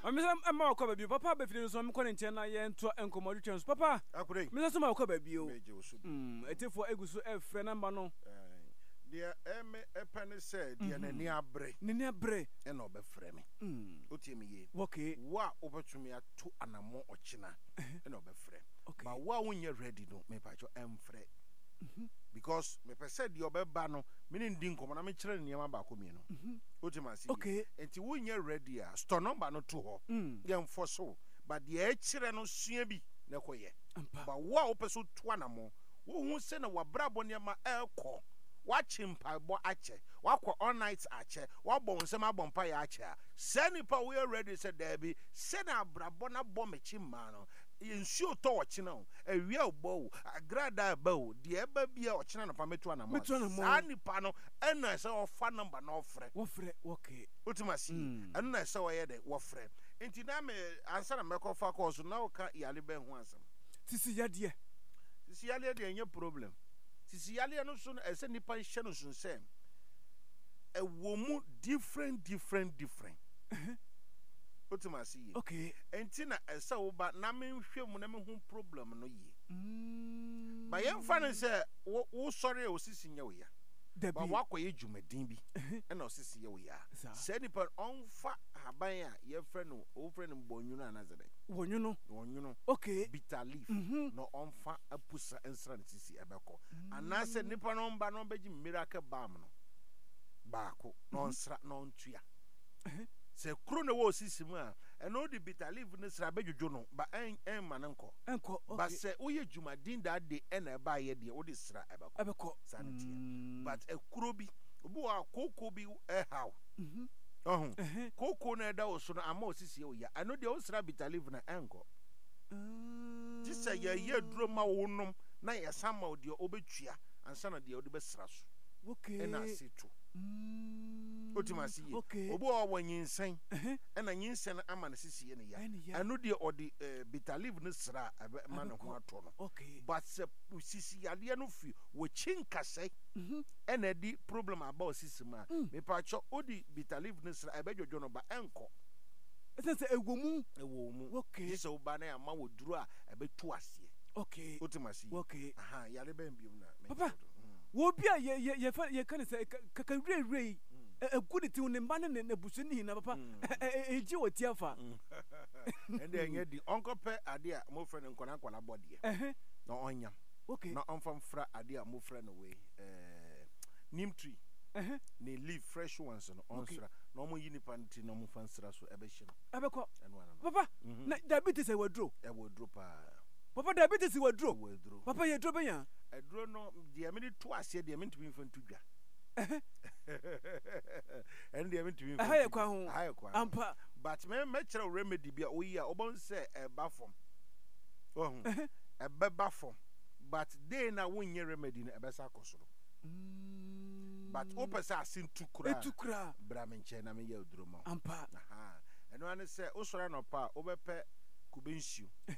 I'm more covered. Papa, if you some content and I enter and commodities, Papa. Mr. Summa covered you. A tip for Egusu F. Fernambano. Dear M. a penny said, dear Nenia Bre, and over frame. Utimi, okay, wa over to me at 2 and a more or china, and over frame. Okay, but while when you're ready, don't make patch your M. Fred. Because me said your bebano, meaning dinkum, and I'm children near my bacumino. Ultimately, okay, and to when you're ready, store number no 2 young for so, but the children no seebi, no way. But wow, pursue 2 and more, who send a wabrabo near my air call. Watching Pabo Ache, walk all nights Ache, walk bones and my bompire Ache. Send it we are ready, said Debbie. Send our brabona bombachim mano. In sure torch, you know, a real bow, a grada bow, the baby or china of a metrona, Sani pano, and I saw a fun number no friend. Okay, ultimacy, and I saw a head, what friend. And Tiname answer a Merco Facos, so now can't Yaliben once. Sisi Yadia. Sisi Yadia, your problem. Sisi yale no so ese nipa hye no so sem e wo mu different otimasi okay enti na ese wo ba na me hwe mu na me hu problem no yi ba ye fa ne se wo sori o sisi nya wo ya ba wakoye dwumadin bi e na o sisi ye wo ya se nipa onfa haban a ye frɛ no o frɛ no bonyunu anazede wonyunu okay bitter leaf no onfa apusa ensra ne sisi ebeko anase nipa no mba no beji miracle balm no baako no nsra no ntua se kro ne wo sisi mu a eno di bitter leaf ne sra bedwodwo no ba en manenko ba se oye dwumadin da de ena ba ye de wo de sra ebeko sanatia but ekuro bi obi wa koko bi how koko na da oso no ama osisi o ya ano de osra bitter leaf na enko ti say ye duro ma wonum na ye sama o de obetua ansa na de o de besra so okay na situ otimasi ye obi o wanyinsen na nyinsen ama na sisi ye ne ya ano de o de bitter leaf ne sra ma ne ho ato no okay but sisi yade no fi wo chinkasai na di problem about sisi ma me pa cho odi bitter leaf ne sra ebedwodwo no ba enko sense ewomu okay so ba na ama wo duru a ebetu ase okay otimasi okay aha yale ben biom na papa wo bia ye kan say kakanrerei eguditi ne mba ne busu ni na papa eji wotiafa and then ye di onko pe ade a mo friend nkona kwala body na onyam okay na onfam fra ade a mo friend we nim tree ne leaf fresh ones no onsra na mo yini panti na mo fansra so ebehye no ebeko papa na diabetes e wadro pa papa diabetes wadro papa ye dro benya edro no de me to ase de me ntumi fantu dwa and de me ntumi haye kwa ampa but me kire remedy bia oyi a obon se eba fom eba fom but they na wonye remedy na ebesa akosoro but opesa asin tukura bra menche na me ye oduro ma ampa aha eno ane se osora no pa obepe kubensiu